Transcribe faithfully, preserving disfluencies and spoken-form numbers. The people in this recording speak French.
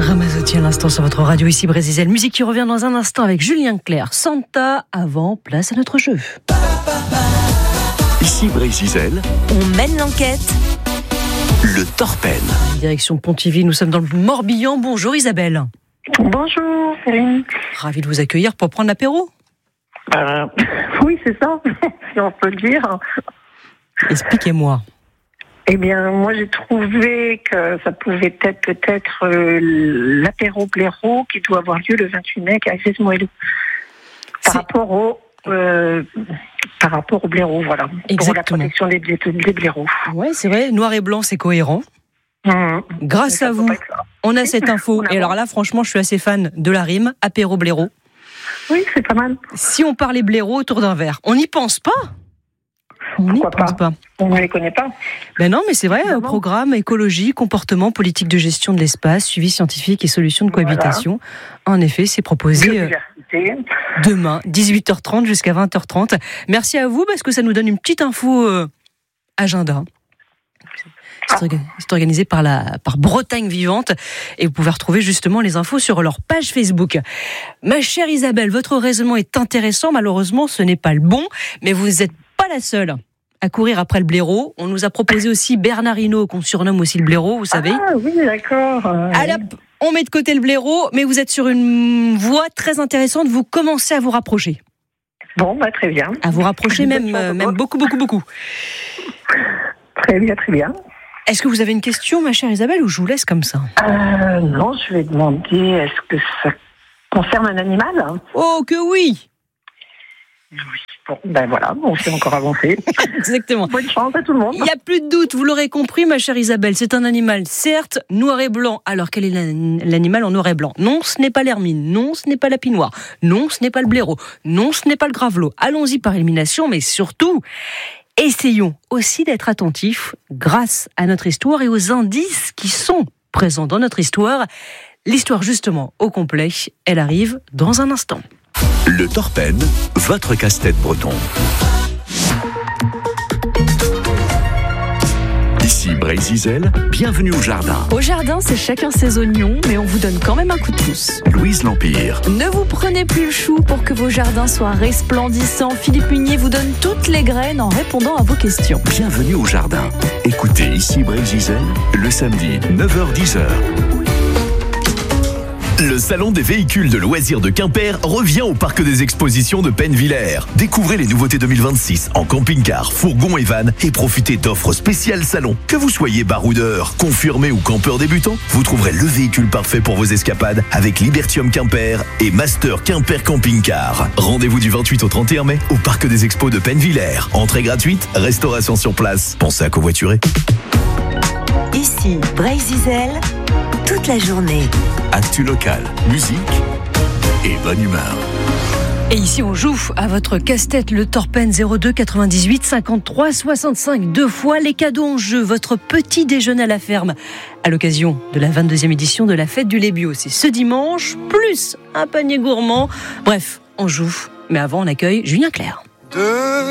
Ramazzotti à l'instant sur votre radio, ici Brésil. Musique qui revient dans un instant avec Julien Clerc. Santa, avant, place à notre jeu. Ici Brésil. On mène l'enquête. Le Torpen. Direction Pontivy, nous sommes dans le Morbihan. Bonjour Isabelle. Bonjour Céline. Ravi de vous accueillir pour prendre l'apéro. Euh, oui, c'est ça, si on peut le dire. Expliquez-moi. Eh bien, moi j'ai trouvé que ça pouvait être peut-être euh, l'apéro blaireau qui doit avoir lieu le vingt-huit mai à Aigues-Moelleux. Par C'est... rapport au euh, par rapport au blaireau, voilà. Exactement. Pour la protection des, des, des blaireaux. Ouais, c'est vrai, noir et blanc, c'est cohérent. Mmh. Grâce à vous, on a cette info. On a Et alors là, franchement, je suis assez fan de la rime, apéro blaireau. Oui, c'est pas mal. Si on parlait blaireau autour d'un verre, on n'y pense pas. On n'y Pourquoi pense pas. pas On ne les connaît pas. Ben non, mais c'est vrai, Évidemment. au programme écologie, comportement, politique de gestion de l'espace, suivi scientifique et solutions de cohabitation. Voilà. En effet, c'est proposé euh, demain, dix-huit heures trente jusqu'à vingt heures trente. Merci à vous parce que ça nous donne une petite info euh, agenda. C'est, orga- c'est organisé par, la, par Bretagne Vivante et vous pouvez retrouver justement les infos sur leur page Facebook. Ma chère Isabelle, votre raisonnement est intéressant. Malheureusement, ce n'est pas le bon, mais vous n'êtes pas la seule à courir après le blaireau. On nous a proposé aussi Bernard Hinault, qu'on surnomme aussi le blaireau, vous savez. Ah oui, d'accord. Euh, Allez, on met de côté le blaireau, mais vous êtes sur une voie très intéressante. Vous commencez à vous rapprocher. Bon, bah, très bien. À vous rapprocher même, euh, même beaucoup, beaucoup, beaucoup. Très bien, très bien. Est-ce que vous avez une question, ma chère Isabelle, ou je vous laisse comme ça ? Euh, non, je vais demander, est-ce que ça concerne un animal ? Oh, que oui ! Oui. Bon, ben voilà, on s'est encore avancé. Exactement. Bonne chance à tout le monde. Il n'y a plus de doute, vous l'aurez compris, ma chère Isabelle, c'est un animal, certes, noir et blanc. Alors, quel est l'animal en noir et blanc ? Non, ce n'est pas l'hermine. Non, ce n'est pas la pinoire. Non, ce n'est pas le blaireau. Non, ce n'est pas le gravelot. Allons-y par élimination, mais surtout, essayons aussi d'être attentifs grâce à notre histoire et aux indices qui sont présents dans notre histoire. L'histoire, justement, au complet, elle arrive dans un instant. Le Torpen, votre casse-tête breton. Ici Brésil, bienvenue au jardin. Au jardin, c'est chacun ses oignons, mais on vous donne quand même un coup de pouce. Louise L'Empire. Ne vous prenez plus le chou pour que vos jardins soient resplendissants. Philippe Munier vous donne toutes les graines en répondant à vos questions. Bienvenue au jardin. Écoutez Ici Brésil, le samedi, neuf heures dix heures. Le salon des véhicules de loisirs de Quimper revient au parc des expositions de Pennevillers. Découvrez les nouveautés deux mille vingt-six en camping-car, fourgon et van et profitez d'offres spéciales salon. Que vous soyez baroudeur, confirmé ou campeur débutant, vous trouverez le véhicule parfait pour vos escapades avec Libertium Quimper et Master Quimper Camping Car. Rendez-vous du vingt-huit au trente et un mai au parc des expos de Pennevillers. Entrée gratuite, restauration sur place. Pensez à covoiturer. Ici, Brésil, toute la journée. Actu local, musique et bonne humeur. Et ici, on joue à votre casse-tête, le Torpen zéro deux quatre-vingt-dix-huit cinquante-trois soixante-cinq. Deux fois les cadeaux en jeu. Votre petit déjeuner à la ferme à l'occasion de la vingt-deuxième édition de la fête du lait bio. C'est ce dimanche, plus un panier gourmand. Bref, on joue. Mais avant, on accueille Julien Clerc.